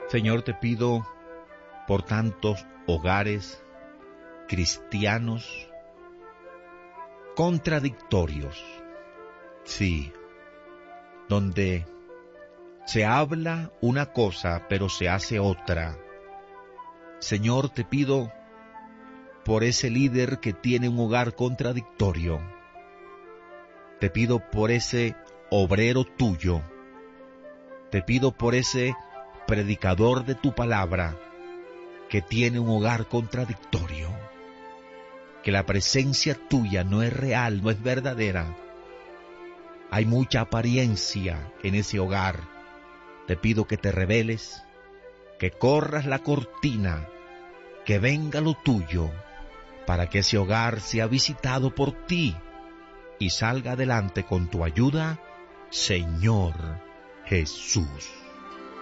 Señor, te pido por tantos hogares cristianos contradictorios, sí, donde se habla una cosa pero se hace otra. Señor, te pido por ese líder que tiene un hogar contradictorio. Te pido por ese obrero tuyo. Te pido por ese predicador de tu palabra que tiene un hogar contradictorio. Que la presencia tuya no es real, no es verdadera. Hay mucha apariencia en ese hogar. Te pido que te reveles, que corras la cortina, que venga lo tuyo, para que ese hogar sea visitado por ti y salga adelante con tu ayuda, Señor Jesús.